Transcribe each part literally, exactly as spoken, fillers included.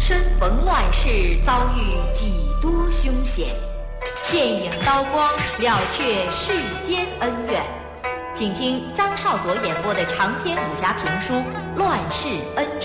身逢乱世，遭遇几多凶险，剑影刀光，了却世间恩怨。请听张少佐演播的长篇武侠评书《乱世恩仇》。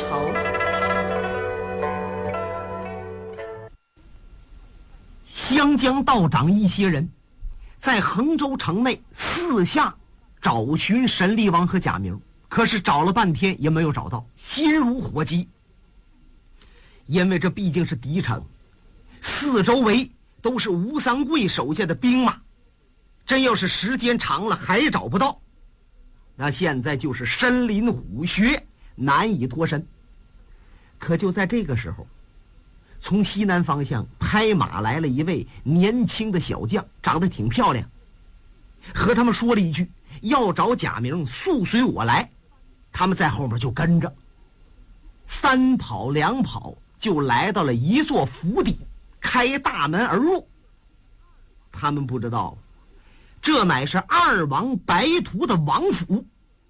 湘江道长一些人在衡州城内四下找寻神力王和贾明，可是找了半天也没有找到，心如火鸡。因为这毕竟是敌城，四周围都是吴三桂手下的兵马，真要是时间长了还找不到，那现在就是身临虎穴，难以脱身。可就在这个时候，从西南方向拍马来了一位年轻的小将，长得挺漂亮，和他们说了一句要找贾明，速随我来。他们在后面就跟着，三跑两跑就来到了一座府邸，开大门而入。他们不知道，这乃是二王白图的王府。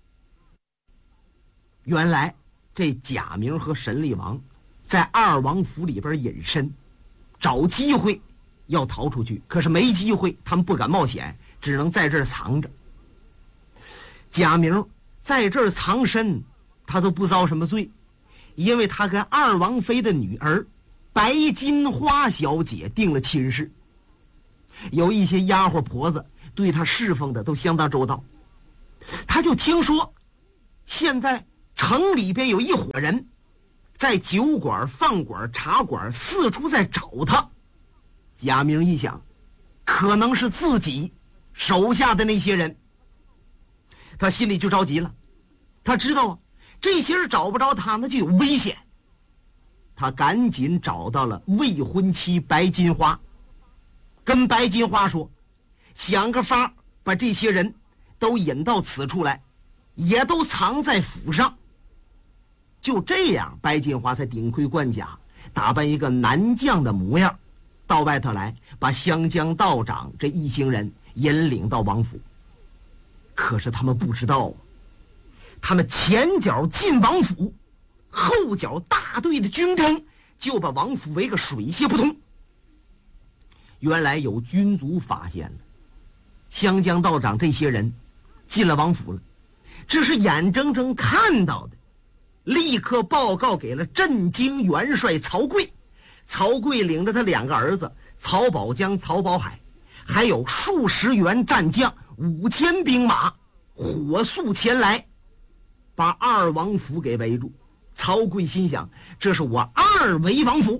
原来这贾明和神力王在二王府里边隐身，找机会要逃出去，可是没机会，他们不敢冒险，只能在这儿藏着。贾明在这儿藏身，他都不遭什么罪，因为他跟二王妃的女儿白金花小姐定了亲事，有一些丫鬟婆子对他侍奉的都相当周到。他就听说现在城里边有一伙人在酒馆、饭馆、茶馆四处在找他。贾明一想，可能是自己手下的那些人，他心里就着急了。他知道这些人找不着他，那就有危险。他赶紧找到了未婚妻白金花，跟白金花说，想个法把这些人都引到此处来，也都藏在府上。就这样，白金花才顶盔贯甲，打扮一个男将的模样，到外头来，把湘江道长这一行人引领到王府。可是他们不知道，他们前脚进王府，后脚大队的军兵就把王府围个水泄不通。原来有军卒发现了湘江道长这些人进了王府了，这是眼睁睁看到的，立刻报告给了镇京元帅曹刿。曹刿领着他两个儿子曹宝江、曹宝海，还有数十员战将，五千兵马，火速前来，把二王府给围住。曹刿心想，这是我二为王府。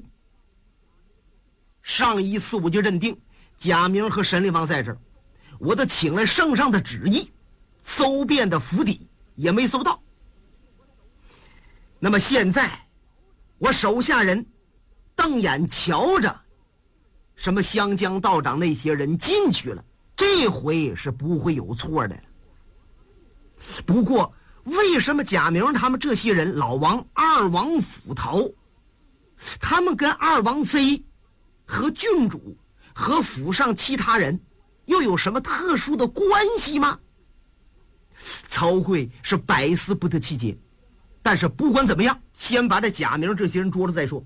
上一次我就认定贾明和神力王在这儿，我都请来圣上的旨意，搜遍的府邸也没搜到。那么现在我手下人瞪眼瞧着什么湘江道长那些人进去了，这回是不会有错的了。不过为什么贾明他们这些人老往二王府逃？他们跟二王妃和郡主和府上其他人又有什么特殊的关系吗？曹刿是百思不得其解。但是不管怎么样，先把这贾明这些人捉了再说。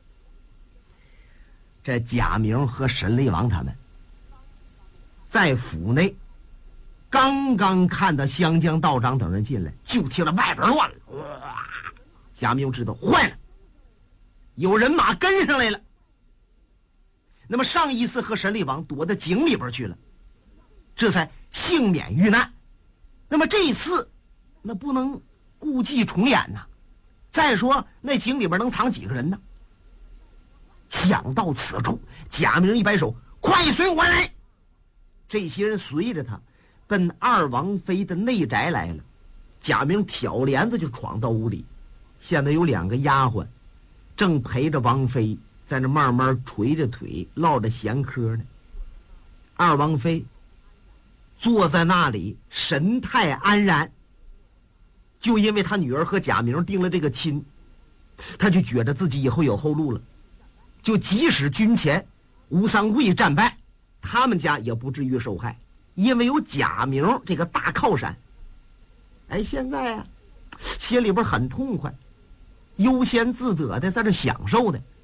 这贾明和神力王他们在府内刚刚看到湘江道长等人进来，就听到外边乱了，哇！贾明知道坏了，有人马跟上来了。那么上一次和神力王躲到井里边去了，这才幸免遇难。那么这一次那不能故伎重演呐！再说那井里边能藏几个人呢？想到此处，贾明一摆手，快随我来！这些人随着他奔二王妃的内宅来了。贾明挑帘子就闯到屋里，现在有两个丫鬟正陪着王妃在那慢慢捶着腿唠着闲嗑呢。二王妃坐在那里神态安然，就因为他女儿和贾明定了这个亲，他就觉得自己以后有后路了。就即使军前吴三桂战败，他们家也不至于受害，因为有贾明这个大靠山。哎，现在啊，心里边很痛快，悠闲自得的在这享受的。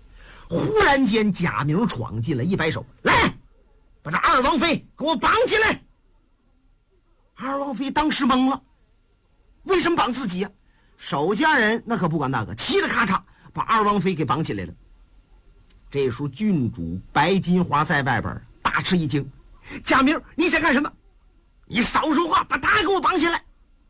忽然间贾明闯进来，一摆手，来，把这二王妃给我绑起来。二王妃当时懵了，为什么绑自己呀、啊？手下人那可不管那个，嘁哩咔嚓把二王妃给绑起来了。这时候郡主白金花在外边大吃一惊，贾明，你想干什么？你少说话，把他给我绑起来。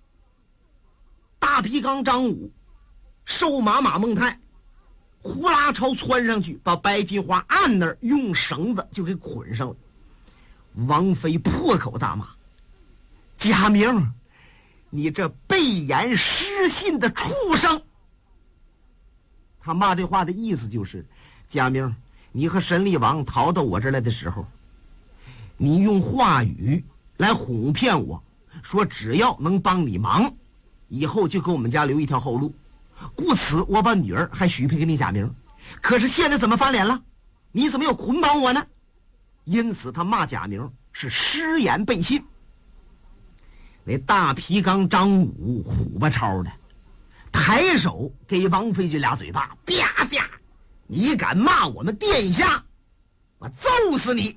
大皮刚张武，瘦马马孟泰，呼啦超窜上去，把白金花按那儿，用绳子就给捆上了。王妃破口大骂：贾明，你这背言失信的畜生！他骂这话的意思就是，贾明，你和神力王逃到我这儿来的时候，你用话语来哄骗我，说只要能帮你忙，以后就给我们家留一条后路，故此我把女儿还许配给你贾明。可是现在怎么翻脸了？你怎么要捆绑我呢？因此他骂贾明是失言背信。那大皮刚张武虎巴超的抬手给王妃这俩嘴巴，啪啪，你敢骂我们殿下，我揍死你！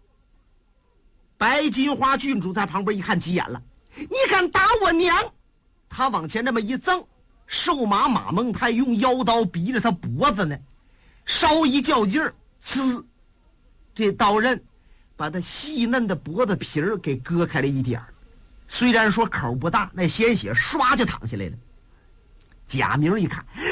白金花郡主在旁边一看急眼了，你敢打我娘！他往前这么一增，瘦马马孟泰用腰刀逼着他脖子呢，稍一较劲儿，呲，这刀刃把他细嫩的脖子皮儿给割开了一点儿。虽然说口不大，那鲜血唰就淌下来了。贾明一看，